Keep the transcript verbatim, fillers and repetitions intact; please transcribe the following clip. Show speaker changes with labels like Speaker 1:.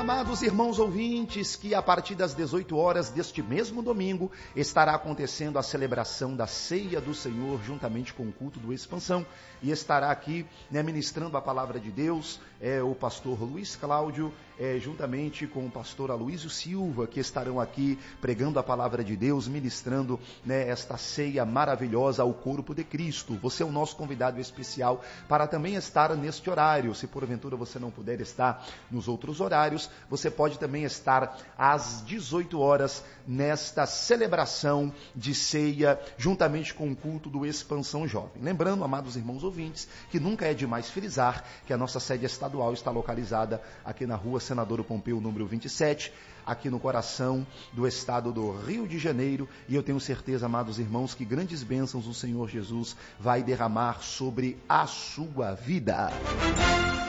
Speaker 1: Amados irmãos ouvintes, que a partir das dezoito horas deste mesmo domingo estará acontecendo a celebração da Ceia do Senhor juntamente com o culto do Expansão, e estará aqui, né, ministrando a palavra de Deus é, o pastor Luiz Cláudio, é, juntamente com o pastor Aloísio Silva, que estarão aqui pregando a palavra de Deus, ministrando, né, esta ceia maravilhosa ao corpo de Cristo. Você é o nosso convidado especial para também estar neste horário. Se porventura você não puder estar nos outros horários, você pode também estar às dezoito horas nesta celebração de ceia, juntamente com o culto do Expansão Jovem. Lembrando, amados irmãos ouvintes, que nunca é demais frisar que a nossa sede estadual está localizada aqui na rua Senador Pompeu, número vinte e sete, aqui no coração do estado do Rio de Janeiro, e eu tenho certeza, amados irmãos, que grandes bênçãos o Senhor Jesus vai derramar sobre a sua vida.